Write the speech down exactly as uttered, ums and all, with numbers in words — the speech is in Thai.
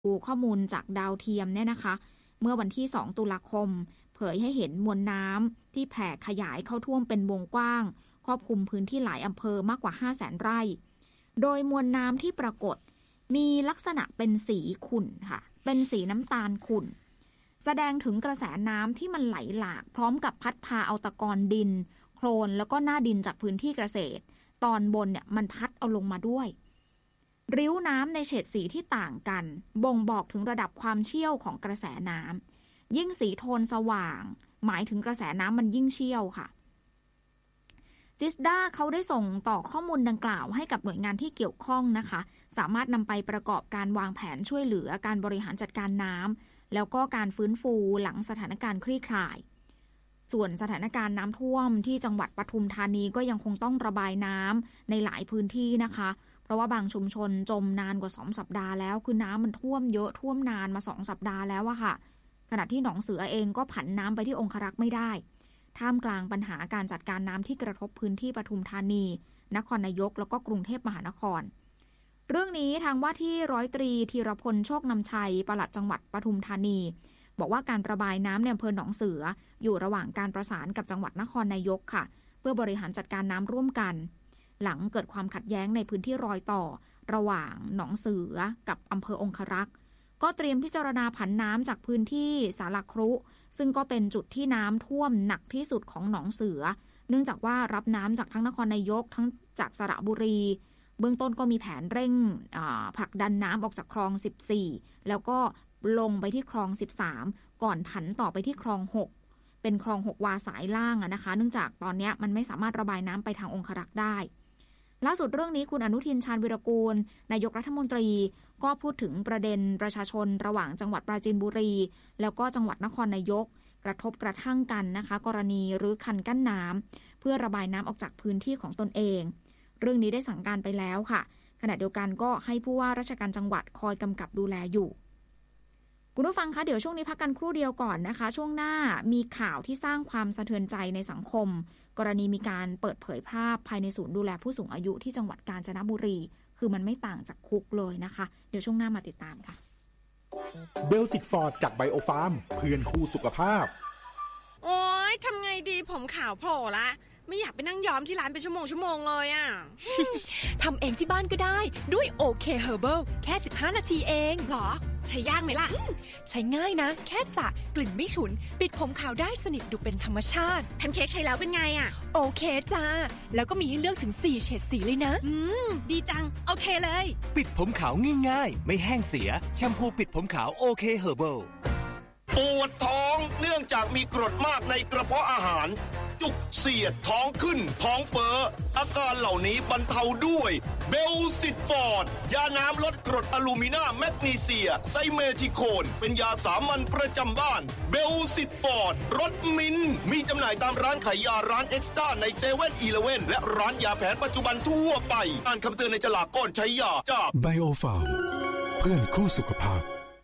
ดูข้อมูลจากดาวเทียมเนี่ยนะคะเมื่อวันที่สองตุลาคมเผยให้เห็นมวลน้ำที่แผ่ขยายเข้าท่วมเป็นวงกว้างครอบคลุมพื้นที่หลายอำเภอมากกว่า ห้าแสน ไร่โดยมวลน้ำที่ปรากฏมีลักษณะเป็นสีขุ่นค่ะเป็นสีน้ำตาลขุ่นแสดงถึงกระแสน้ำที่มันไหลหลากพร้อมกับพัดพาเอาตะกอนดินโคลนแล้วก็หน้าดินจากพื้นที่เกษตรตอนบนเนี่ยมันพัดเอาลงมาด้วยริ้วน้ำในเฉดสีที่ต่างกันบ่งบอกถึงระดับความเชี่ยวของกระแสน้ำยิ่งสีโทนสว่างหมายถึงกระแสน้ำมันยิ่งเชี่ยวค่ะจิสดาเขาได้ส่งต่อข้อมูลดังกล่าวให้กับหน่วยงานที่เกี่ยวข้องนะคะสามารถนำไปประกอบการวางแผนช่วยเหลือการบริหารจัดการน้ำแล้วก็การฟื้นฟูหลังสถานการณ์คลี่คลายส่วนสถานการณ์น้ำท่วมที่จังหวัดปทุมธานีก็ยังคงต้องระบายน้ำในหลายพื้นที่นะคะเพราะว่าบางชุมชนจมนานกว่าสองสัปดาห์แล้วคือน้ำมันท่วมเยอะท่วมนานมาสองสัปดาห์แล้วอะค่ะขณะที่หนองเสือเองก็ผันน้ำไปที่องครักษ์ไม่ได้ท่ามกลางปัญหาการจัดการน้ำที่กระทบพื้นที่ปทุมธานีนครนายกแล้วก็กรุงเทพมหานครเรื่องนี้ทางว่าที่ร้อยตรีธีรพลโชคนำชัยปลัดจังหวัดปทุมธานีบอกว่าการระบายน้ำในอำเภอหนองเสืออยู่ระหว่างการประสานกับจังหวัดนครนายกค่ะเพื่อบริหารจัดการน้ำร่วมกันหลังเกิดความขัดแย้งในพื้นที่รอยต่อระหว่างหนองเสือกับอำเภอองครักษ์ก็เตรียมพิจารณาผันน้ำจากพื้นที่สาลักครุซึ่งก็เป็นจุดที่น้ำท่วมหนักที่สุดของหนองเสือเนื่องจากว่ารับน้ำจากทั้งนครนายกทั้งจากสระบุรีเบื้องต้นก็มีแผนเร่งผลักดันน้ำออกจากคลองสิบสี่แล้วก็ลงไปที่คลองสิบสามก่อนผันต่อไปที่คลองหกเป็นคลองหกวาสายล่างอะนะคะเนื่องจากตอนนี้มันไม่สามารถระบายน้ำไปทางองครักษ์ได้ล่าสุดเรื่องนี้คุณอนุทินชาญวิรกูลนายกรัฐมนตรีก็พูดถึงประเด็นประชาชนระหว่างจังหวัดปราจีนบุรีแล้วก็จังหวัดนครนายกกระทบกระทั่งกันนะคะกรณีรื้อคันกั้นน้ำเพื่อระบายน้ำออกจากพื้นที่ของตนเองเรื่องนี้ได้สั่งการไปแล้วค่ะขณะเดียวกันก็ให้ผู้ว่าราชการจังหวัดคอยกำกับดูแลอยู่คุณผู้ฟังคะเดี๋ยวช่วงนี้พักกันครู่เดียวก่อนนะคะช่วงหน้ามีข่าวที่สร้างความสะเทือนใจในสังคมกรณีมีการเปิดเผยภาพภายในศูนย์ดูแลผู้สูงอายุที่จังหวัดกาญจนบุรีคือมันไม่ต่างจากคุกเลยนะคะเดี๋ยวช่วงหน้ามาติดตามค่ะเบลสิกฟอร์ดจากไบโอฟาร์มเพื่อนคู่สุขภาพโอ๊ยทำไงดีผมขาวโผล่ละไม่อยากไปนั่งย้อมที่ร้านเป็นชั่วโมงชั่วโมงเลยอ่ะทำเองที่บ้านก็ได้ด้วยโอเคเฮอร์เบิลแค่สิบห้านาทีเองหรอใช้ยากไหมล่ะใช้ง่ายนะแค่สระกลิ่นไม่ฉุนปิดผมขาวได้สนิทดูเป็นธรรมชาติแพนเค้กใช้แล้วเป็นไงอ่ะโอเคจ้าแล้วก็มีให้เลือกถึงสี่เฉดสีเลยนะอืมดีจังโอเคเลยปิดผมขาวง่ายๆไม่แห้งเสียแชมพูปิดผมขาวโอเคเฮอร์เบิลปวดท้องเนื่องจากมีกรดมากในกระเพาะอาหารจุกเสียดท้องขึ้นท้องเฟ้ออาการเหล่านี้บรรเทาด้วยเบลซิตฟอร์ดยาน้ำลดกรดอะลูมินาแมกนีเซียไซเมทิโคนเป็นยาสามัญประจำบ้านเบลซิตฟอร์ดรสมิ้นมีจำหน่ายตามร้านขายยาร้านเอ็กซ์ต้าในเซเว่นอีเลฟเว่นและร้านยาแผนปัจจุบันทั่วไปอ่านคำเตือนในฉลากก่อนใช้ยาจากไบโอฟาร์มเพื่อนคู่สุขภาพ